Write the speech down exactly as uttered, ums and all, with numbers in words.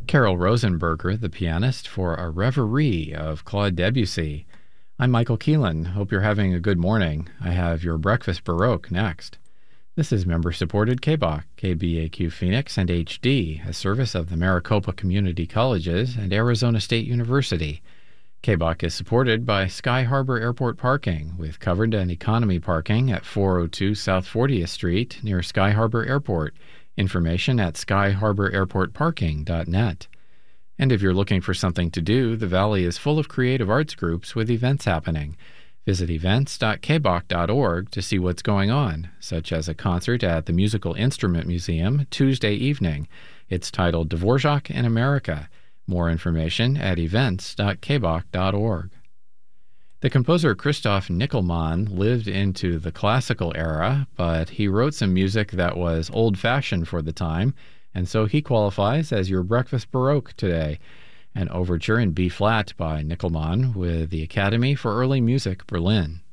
Carol Rosenberger, the pianist, for a reverie of Claude Debussy. I'm Michael Keelan. Hope you're having a good morning. I have your Breakfast Baroque next. This is member-supported K B A Q, K B A Q Phoenix, and H D, a service of the Maricopa Community Colleges and Arizona State University. K B A Q is supported by Sky Harbor Airport Parking, with covered and economy parking at four oh two South fortieth Street near Sky Harbor Airport. Information at sky harbor airport parking dot net. And if you're looking for something to do, the Valley is full of creative arts groups with events happening. Visit events dot k b a q dot org to see what's going on, such as a concert at the Musical Instrument Museum Tuesday evening. It's titled Dvorak in America. More information at events dot k b a q dot org. The composer Christoph Nickelmann lived into the classical era, but he wrote some music that was old-fashioned for the time, and so he qualifies as your Breakfast Baroque today. An overture in B-flat by Nickelmann with the Academy for Early Music, Berlin.